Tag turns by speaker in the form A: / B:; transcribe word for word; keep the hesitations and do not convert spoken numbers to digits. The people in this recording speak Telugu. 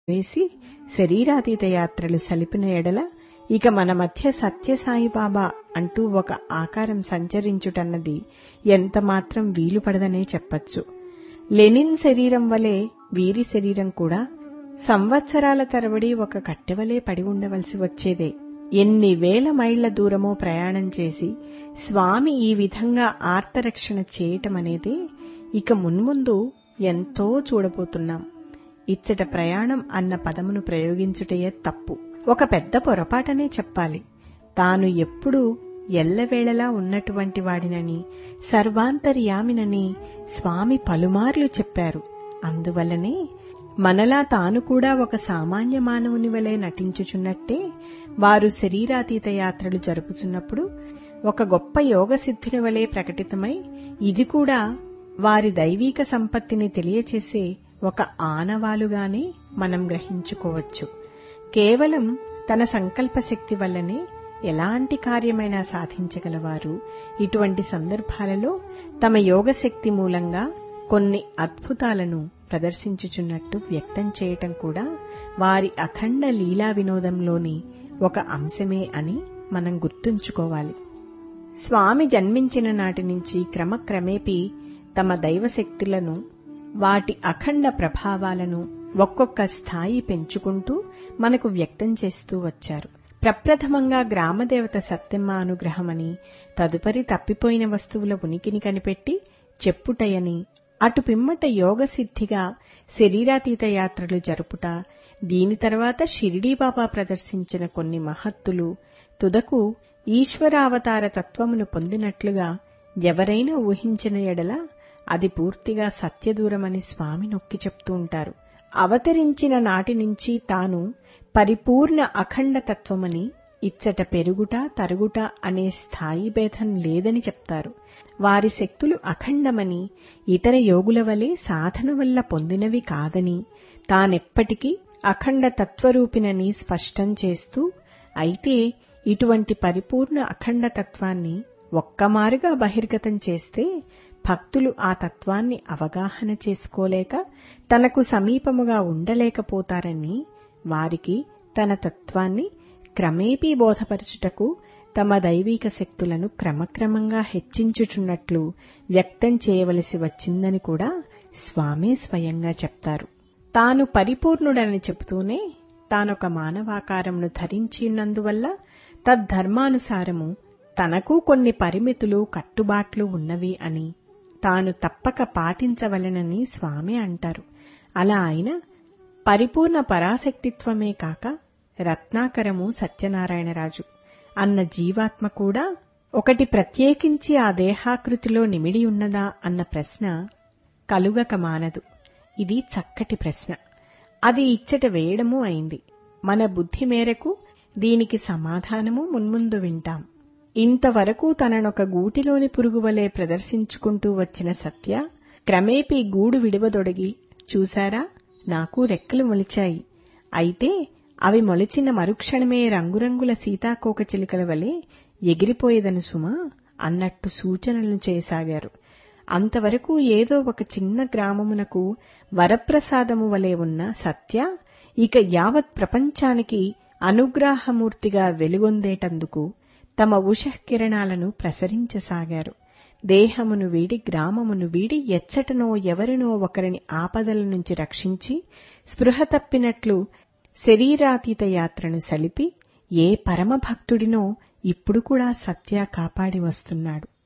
A: వేసి శరీరాతీత యాత్రలు సలిపిన ఎడల ఇక మన మధ్య సత్యసాయిబాబా అంటూ ఒక ఆకారం సంచరించుటన్నది ఎంతమాత్రం వీలుపడదనే చెప్పచ్చు. లెనిన్ శరీరం వలె వీరి శరీరం కూడా సంవత్సరాల తరబడి ఒక కట్టెవలే పడి ఉండవలసి వచ్చేదే. ఎన్ని వేల మైళ్ల దూరమో ప్రయాణం చేసి స్వామి ఈ విధంగా ఆర్తరక్షణ చేయటమనేదే ఇక మున్ముందు ఎంతో చూడబోతున్నాం. ఇచ్చట ప్రయాణం అన్న పదమును ప్రయోగించుటయే తప్పు, ఒక పెద్ద పొరపాటనే చెప్పాలి. తాను ఎప్పుడూ ఎల్లవేళలా ఉన్నటువంటి వాడినని, సర్వాంతర్యామినని స్వామి పలుమార్లు చెప్పారు. అందువల్లనే మనలా తాను కూడా ఒక సామాన్య మానవుని వలె నటించుచున్నట్టే వారు శరీరాతీత యాత్రలు జరుపుచున్నప్పుడు ఒక గొప్ప యోగసిద్ధుని వలె ప్రకటితమై ఇది కూడా వారి దైవీక సంపత్తిని తెలియచేసే ఒక ఆనవాలుగానే మనం గ్రహించుకోవచ్చు. కేవలం తన సంకల్పశక్తి వల్లనే ఎలాంటి కార్యమైనా సాధించగలవారు ఇటువంటి సందర్భాలలో తమ యోగశక్తి మూలంగా కొన్ని అద్భుతాలను ప్రదర్శించుచున్నట్టు వ్యక్తం చేయటం కూడా వారి అఖండ లీలా వినోదంలోని ఒక అంశమే అని మనం గుర్తుంచుకోవాలి. స్వామి జన్మించిన నాటి నుంచి క్రమక్రమేపీ తమ దైవశక్తులను, వాటి అఖండ ప్రభావాలను ఒక్కొక్క స్థాయి పెంచుకుంటూ మనకు వ్యక్తం చేస్తూ వచ్చారు. ప్రప్రథమంగా గ్రామదేవత సత్యమ్మ అనుగ్రహమని, తదుపరి తప్పిపోయిన వస్తువుల ఉనికిని కనిపెట్టి చెప్పుటయని, అటు పిమ్మట యోగసిద్ధిగా శరీరాతీత యాత్రలు జరుపుట, దీని తర్వాత షిరిడీబాబా ప్రదర్శించిన కొన్ని మహత్తులు, తుదకు ఈశ్వరావతార తత్వమును పొందినట్లుగా ఎవరైనా ఊహించిన ఎడల అది పూర్తిగా సత్యదూరమని స్వామి నొక్కి చెప్తూ ఉంటారు. అవతరించిన నాటి నుంచి తాను పరిపూర్ణ అఖండతత్వమని, ఇచ్చట పెరుగుట తరుగుట అనే స్థాయి భేదం లేదని చెప్తారు. వారి శక్తులు అఖండమని, ఇతర యోగుల వలె సాధన వల్ల పొందినవి కాదని, తానెప్పటికీ అఖండ తత్వరూపినని స్పష్టం చేస్తూ, అయితే ఇటువంటి పరిపూర్ణ అఖండతత్వాన్ని ఒక్కమారుగా బహిర్గతం చేస్తే భక్తులు ఆ తత్వాన్ని అవగాహన చేసుకోలేక తనకు సమీపముగా ఉండలేకపోతారని, వారికి తన తత్వాన్ని క్రమేపీ బోధపరచుటకు తమ దైవీక శక్తులను క్రమక్రమంగా హెచ్చించుచున్నట్లు వ్యక్తం చేయవలసి వచ్చిందని కూడా స్వామే స్వయంగా చెప్తారు. తాను పరిపూర్ణుడని చెబుతూనే తానొక మానవాకారమును ధరించినందువల్ల తద్ధర్మానుసారము తనకు కొన్ని పరిమితులు కట్టుబాట్లు ఉన్నవి అని, తాను తప్పక పాటించవలెనని స్వామి అంటారు. అలా ఆయన పరిపూర్ణ పరాశక్తిత్వమే కాక రత్నాకరము సత్యనారాయణరాజు అన్న జీవాత్మ కూడా ఒకటి ప్రత్యేకించి ఆ దేహాకృతిలో నిమిడి ఉన్నదా అన్న ప్రశ్న కలుగక మానదు. ఇది చక్కటి ప్రశ్న. అది ఇచ్చట వేయడమూ అయింది. మన బుద్ధి మేరకు దీనికి సమాధానము మున్ముందు వింటాం. ఇంతవరకు తననొక గూటిలోని పురుగువలే ప్రదర్శించుకుంటూ వచ్చిన సత్య క్రమేపీ గూడు విడువదొడిగి, చూశారా, నాకు రెక్కలు మొలిచాయి, అయితే అవి మొలిచిన మరుక్షణమే రంగురంగుల సీతాకోకచిలుకల వలె ఎగిరిపోయేదను సుమా అన్నట్టు సూచనలను చేయసాగారు. అంతవరకు ఏదో ఒక చిన్న గ్రామమునకు వరప్రసాదము వలె ఉన్న సత్య ఇక యావత్ ప్రపంచానికి అనుగ్రహమూర్తిగా వెలుగొందేటందుకు తమ ఉషఃకిరణాలను ప్రసరించసాగారు. దేహమును వీడి, గ్రామమును వీడి ఎచ్చటనో ఎవరినో ఒకరిని ఆపదల నుంచి రక్షించి, స్పృహ తప్పినట్లు శరీరాతీత యాత్రను సలిపి ఏ పరమభక్తుడినో ఇప్పుడు కూడా సత్య కాపాడి వస్తున్నాడు.